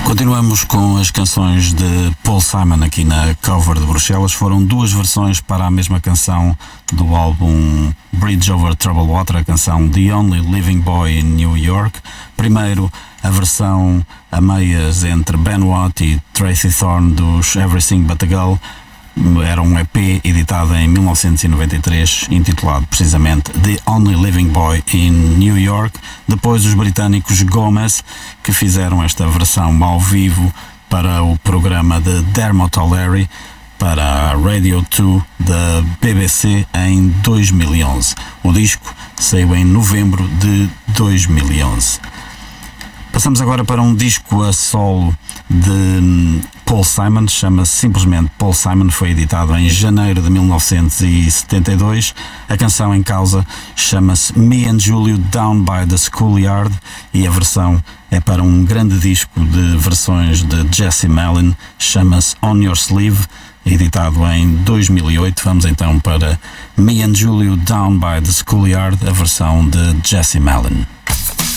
Continuamos com as canções de Paul Simon aqui na Cover de Bruxelas. Foram duas versões para a mesma canção do álbum Bridge Over Troubled Water, a canção The Only Living Boy in New York. Primeiro, a versão a meias entre Ben Watt e Tracy Thorn dos Everything But a Girl. Era um EP editado em 1993, intitulado precisamente The Only Living Boy in New York. Depois os britânicos Gomez, que fizeram esta versão ao vivo para o programa de Dermot O'Leary para a Radio 2 da BBC em 2011. O disco saiu em novembro de 2011. Passamos agora para um disco a solo de Paul Simon, chama-se simplesmente Paul Simon, foi editado em janeiro de 1972. A canção em causa chama-se Me and Julio Down by the Schoolyard e a versão é para um grande disco de versões de Jesse Malin, chama-se On Your Sleeve, editado em 2008. Vamos então para Me and Julio Down by the Schoolyard, a versão de Jesse Malin.